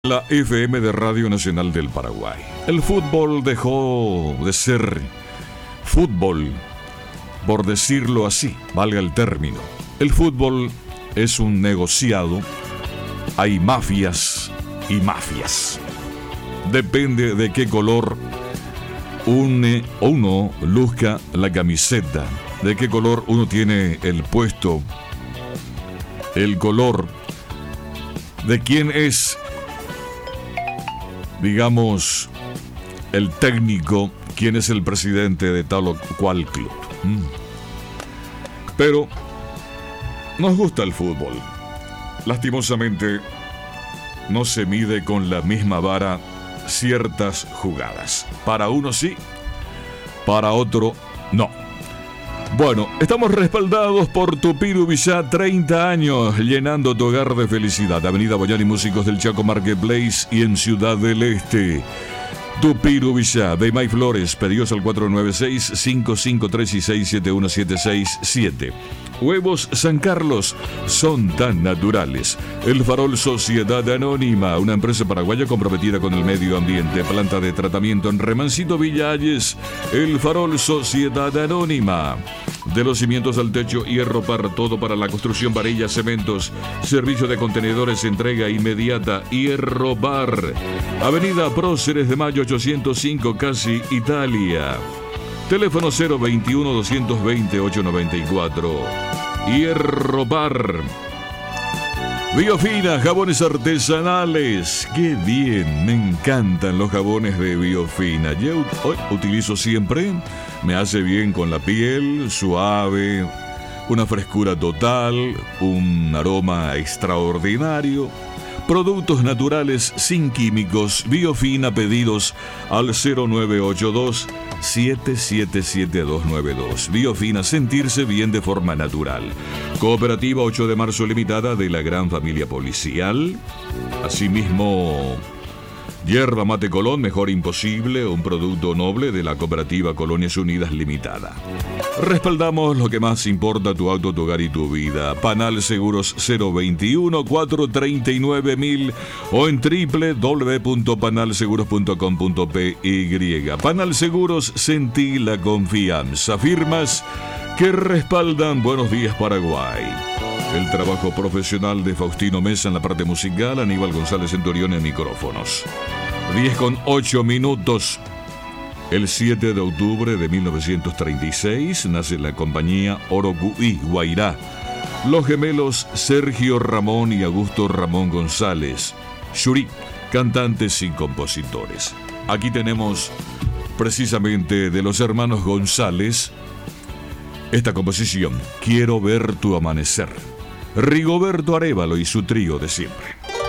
La FM de Radio Nacional del Paraguay. El fútbol dejó de ser fútbol, por decirlo así, valga el término. El fútbol es un negociado, hay mafias y mafias. Depende de qué color uno luzca la camiseta, de qué color uno tiene el puesto, el color de quién es, digamos, el técnico, quién es el presidente de tal o cual club. Pero nos gusta el fútbol. Lastimosamente, no se mide con la misma vara ciertas jugadas. Para uno sí, para otro no. Bueno, estamos respaldados por Tupiru Villá, 30 años, llenando tu hogar de felicidad. Avenida Boyani, Músicos del Chaco Marketplace y en Ciudad del Este. Tupiru Villá, de May Flores, pedidos al 496-553-671-767. Huevos San Carlos son tan naturales. El Farol Sociedad Anónima, una empresa paraguaya comprometida con el medio ambiente. Planta de tratamiento en Remancito Villalles. El Farol Sociedad Anónima. De los cimientos al techo, Hierro Par, todo para la construcción, varillas, cementos. Servicio de contenedores, entrega inmediata, Hierro Par. Avenida Próceres de Mayo 805, casi Italia. Teléfono 021-220-894. Hierro Par. Biofina, jabones artesanales. ¡Qué bien! Me encantan los jabones de Biofina. Yo utilizo siempre. Me hace bien con la piel, suave, una frescura total, un aroma extraordinario. Productos naturales sin químicos. Biofina, pedidos al 0982-777292. Biofina, sentirse bien de forma natural. Cooperativa 8 de marzo limitada de la Gran Familia Policial. Asimismo, Yerba Mate Colón, mejor imposible, un producto noble de la Cooperativa Colonias Unidas Limitada. Respaldamos lo que más importa, tu auto, tu hogar y tu vida. Panal Seguros 021-439-1000 o en www.panalseguros.com.py. Panal Seguros, sentí la confianza. Firmas que respaldan Buenos Días Paraguay. El trabajo profesional de Faustino Mesa en la parte musical, Aníbal González Centurión en micrófonos. 10:08. El 7 de octubre de 1936 nace la compañía Orocuí Guairá. Los gemelos Sergio Ramón y Augusto Ramón González. Xurí, cantantes y compositores. Aquí tenemos precisamente de los hermanos González esta composición, Quiero ver tu amanecer. Rigoberto Arévalo y su trío de siempre.